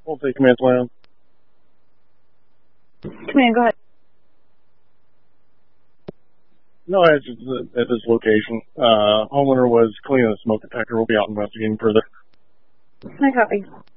We'll take command land. Command, go ahead. No edges at this location. Homeowner was cleaning the smoke detector. We'll be out investigating further. I copy.